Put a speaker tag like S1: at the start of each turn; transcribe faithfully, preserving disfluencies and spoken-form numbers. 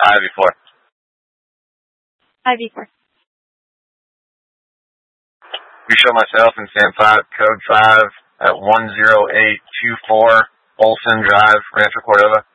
S1: I V four.
S2: I V four.
S1: We show myself in Sam five, code five at one zero eight two four Olson Drive, Rancho Cordova.